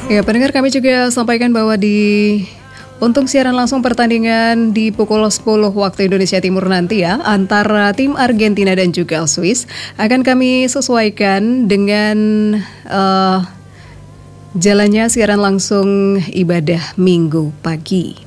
Ya, pendengar, kami juga sampaikan bahwa untuk siaran langsung pertandingan di pukul 10 waktu Indonesia Timur nanti ya, antara tim Argentina dan juga Swiss, akan kami sesuaikan dengan jalannya siaran langsung ibadah Minggu pagi.